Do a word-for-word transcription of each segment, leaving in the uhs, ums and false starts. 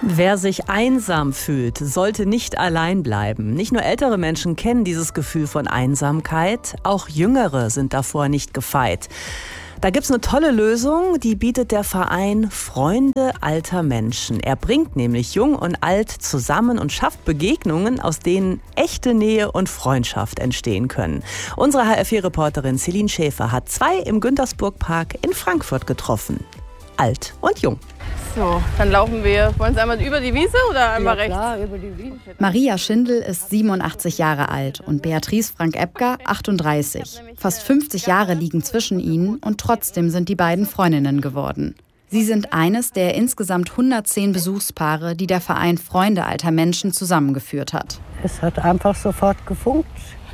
Wer sich einsam fühlt, sollte nicht allein bleiben. Nicht nur ältere Menschen kennen dieses Gefühl von Einsamkeit, auch Jüngere sind davor nicht gefeit. Da gibt's eine tolle Lösung, die bietet der Verein Freunde alter Menschen. Er bringt nämlich Jung und Alt zusammen und schafft Begegnungen, aus denen echte Nähe und Freundschaft entstehen können. Unsere H R vier Reporterin Celine Schäfer hat zwei im Güntersburg-Park in Frankfurt getroffen. Alt und jung. So, dann laufen wir. Wollen Sie einmal über die Wiese oder einmal ja, rechts? Klar, über die Wiese. Maria Schindel ist siebenundachtzig Jahre alt und Beatrice Frank-Ebger achtunddreißig. Fast fünfzig Jahre liegen zwischen ihnen und trotzdem sind die beiden Freundinnen geworden. Sie sind eines der insgesamt hundertzehn Besuchspaare, die der Verein Freunde alter Menschen zusammengeführt hat. Es hat einfach sofort gefunkt.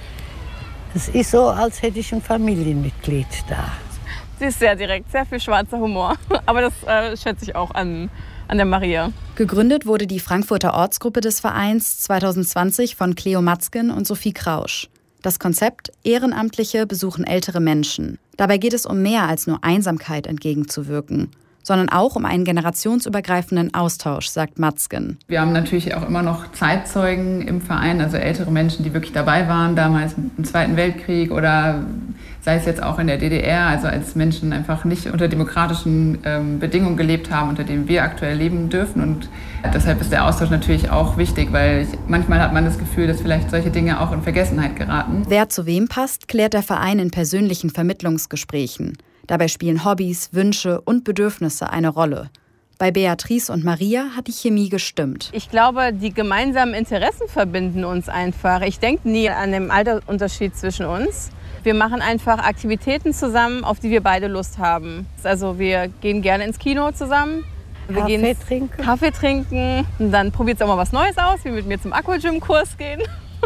Es ist so, als hätte ich ein Familienmitglied da. Sie ist sehr direkt, sehr viel schwarzer Humor. Aber das äh, schätze ich auch an, an der Maria. Gegründet wurde die Frankfurter Ortsgruppe des Vereins zwanzig zwanzig von Cleo Matzken und Sophie Krausch. Das Konzept: Ehrenamtliche besuchen ältere Menschen. Dabei geht es um mehr als nur Einsamkeit entgegenzuwirken, sondern auch um einen generationsübergreifenden Austausch, sagt Matzken. Wir haben natürlich auch immer noch Zeitzeugen im Verein, also ältere Menschen, die wirklich dabei waren, damals im Zweiten Weltkrieg oder sei es jetzt auch in der D D R, also als Menschen einfach nicht unter demokratischen ähm, Bedingungen gelebt haben, unter denen wir aktuell leben dürfen. Und deshalb ist der Austausch natürlich auch wichtig, weil ich, manchmal hat man das Gefühl, dass vielleicht solche Dinge auch in Vergessenheit geraten. Wer zu wem passt, klärt der Verein in persönlichen Vermittlungsgesprächen. Dabei spielen Hobbys, Wünsche und Bedürfnisse eine Rolle. Bei Beatrice und Maria hat die Chemie gestimmt. Ich glaube, die gemeinsamen Interessen verbinden uns einfach. Ich denke nie an den Altersunterschied zwischen uns. Wir machen einfach Aktivitäten zusammen, auf die wir beide Lust haben. Also wir gehen gerne ins Kino zusammen. Wir Kaffee gehen trinken. Kaffee trinken. Und dann probiert es auch mal was Neues aus, wie mit mir zum Aquagym-Kurs gehen.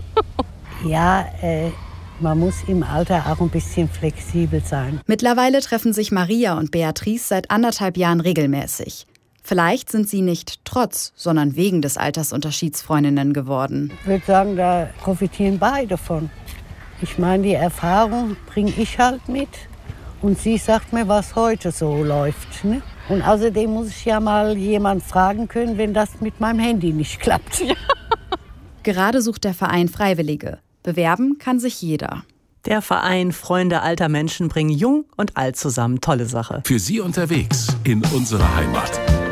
Ja, äh, man muss im Alter auch ein bisschen flexibel sein. Mittlerweile treffen sich Maria und Beatrice seit anderthalb Jahren regelmäßig. Vielleicht sind sie nicht trotz, sondern wegen des Altersunterschieds Freundinnen geworden. Ich würde sagen, da profitieren beide von. Ich meine, die Erfahrung bringe ich halt mit und sie sagt mir, was heute so läuft. Ne? Und außerdem muss ich ja mal jemanden fragen können, wenn das mit meinem Handy nicht klappt. Ja. Gerade sucht der Verein Freiwillige. Bewerben kann sich jeder. Der Verein Freunde alter Menschen bringen Jung und Alt zusammen. Tolle Sache. Für Sie unterwegs in unsere Heimat.